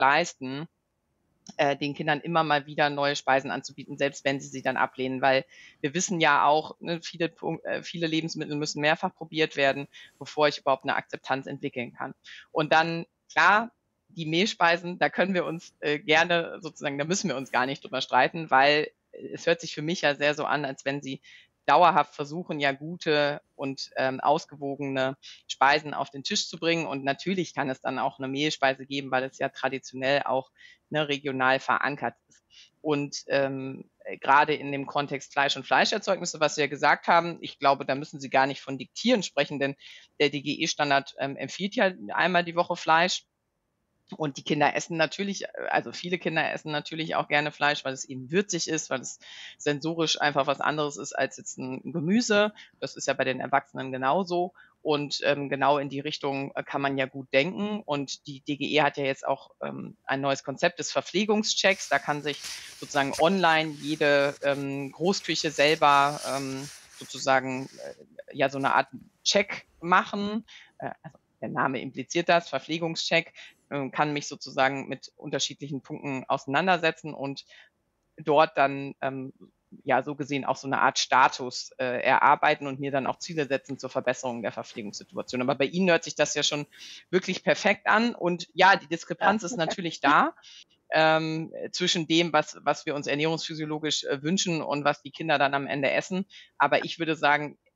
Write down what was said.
leisten, den Kindern immer mal wieder neue Speisen anzubieten, selbst wenn sie dann ablehnen, weil wir wissen ja auch, ne, viele Lebensmittel müssen mehrfach probiert werden, bevor ich überhaupt eine Akzeptanz entwickeln kann. Und dann, klar, die Mehlspeisen, da können wir uns gerne sozusagen, da müssen wir uns gar nicht drüber streiten, weil es hört sich für mich ja sehr so an, als wenn sie dauerhaft versuchen, ja gute und ausgewogene Speisen auf den Tisch zu bringen. Und natürlich kann es dann auch eine Mehlspeise geben, weil es ja traditionell auch, ne, regional verankert ist. Und gerade in dem Kontext Fleisch und Fleischerzeugnisse, was Sie ja gesagt haben, ich glaube, da müssen Sie gar nicht von Diktieren sprechen, denn der DGE-Standard empfiehlt ja einmal die Woche Fleisch. Und die Kinder essen natürlich, also viele Kinder essen natürlich auch gerne Fleisch, weil es eben würzig ist, weil es sensorisch einfach was anderes ist als jetzt ein Gemüse. Das ist ja bei den Erwachsenen genauso. Und genau in die Richtung kann man ja gut denken. Und die DGE hat ja jetzt auch ein neues Konzept des Verpflegungschecks. Da kann sich sozusagen online jede Großküche selber sozusagen ja so eine Art Check machen. Also der Name impliziert das, Verpflegungscheck, kann mich sozusagen mit unterschiedlichen Punkten auseinandersetzen und dort dann ja so gesehen auch so eine Art Status erarbeiten und mir dann auch Ziele setzen zur Verbesserung der Verpflegungssituation. Aber bei Ihnen hört sich das ja schon wirklich perfekt an. Und ja, die Diskrepanz ist natürlich da zwischen dem, was wir uns ernährungsphysiologisch wünschen und was die Kinder dann am Ende essen. Aber ich würde sagen,